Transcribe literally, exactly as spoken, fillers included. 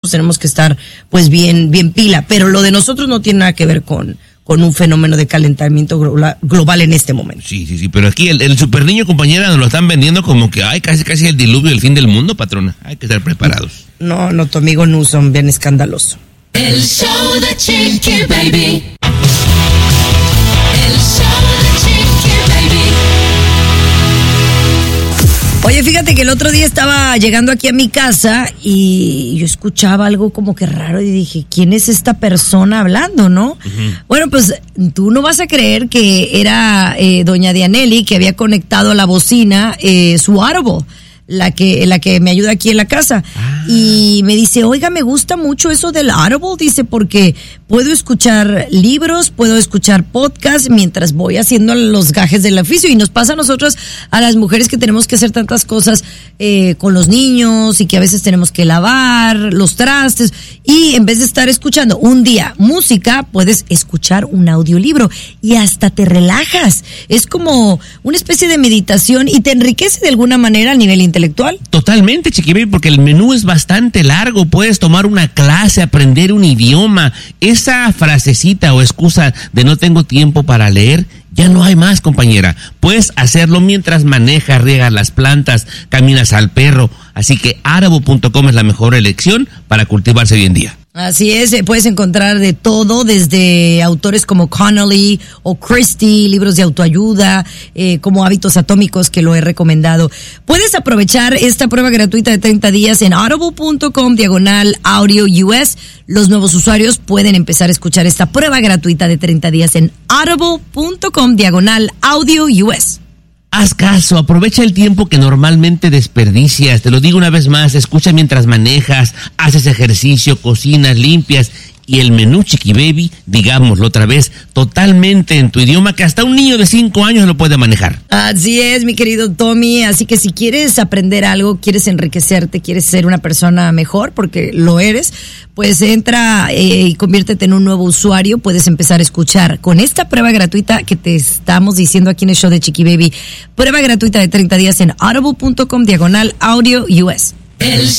pues tenemos que estar pues bien, bien pila. Pero lo de nosotros no tiene nada que ver con, con un fenómeno de calentamiento global en este momento. Sí, sí, sí, pero aquí el, el super niño, compañera, nos lo están vendiendo como que ay, casi casi el diluvio, el fin del mundo, patrona. Hay que estar preparados. No, no, tu amigo Newsom, bien escandaloso. El show de Chiqui Baby. El show de Chiqui Baby. Oye, fíjate que el otro día estaba llegando aquí a mi casa y yo escuchaba algo como que raro y dije, ¿quién es esta persona hablando, no? Uh-huh. Bueno, pues tú no vas a creer que era eh, doña Dianelli, que había conectado a la bocina eh, su árbol, la que, la que me ayuda aquí en la casa. Ah. Y me dice, oiga, me gusta mucho eso del Audible, dice, porque puedo escuchar libros, puedo escuchar podcasts mientras voy haciendo los gajes del oficio. Y nos pasa a nosotros, a las mujeres, que tenemos que hacer tantas cosas eh, con los niños y que a veces tenemos que lavar los trastes. Y en vez de estar escuchando un día música, puedes escuchar un audiolibro y hasta te relajas. Es como una especie de meditación y te enriquece de alguna manera a nivel intelectual. Totalmente, Chiqui Baby, porque el menú es bastante largo. Puedes tomar una clase, aprender un idioma. Esa frasecita o excusa de no tengo tiempo para leer, ya no hay más, compañera. Puedes hacerlo mientras manejas, riegas las plantas, caminas al perro. Así que audible punto com es la mejor elección para cultivarse hoy en día. Así es, puedes encontrar de todo, desde autores como Connolly o Christie, libros de autoayuda, eh, como Hábitos Atómicos, que lo he recomendado. Puedes aprovechar esta prueba gratuita de treinta días en audible punto com, diagonal audio U S. Los nuevos usuarios pueden empezar a escuchar esta prueba gratuita de treinta días en audible punto com, diagonal audio U S. Haz caso, aprovecha el tiempo que normalmente desperdicias. Te lo digo una vez más, escucha mientras manejas, haces ejercicio, cocinas, limpias. Y el menú Chiqui Baby, digámoslo otra vez, totalmente en tu idioma, que hasta un niño de cinco años lo puede manejar. Así es, mi querido Tommy. Así que si quieres aprender algo, quieres enriquecerte, quieres ser una persona mejor, porque lo eres, pues entra eh, y conviértete en un nuevo usuario. Puedes empezar a escuchar con esta prueba gratuita que te estamos diciendo aquí en el show de Chiqui Baby. Prueba gratuita de treinta días en audible punto com, diagonal audio U S. El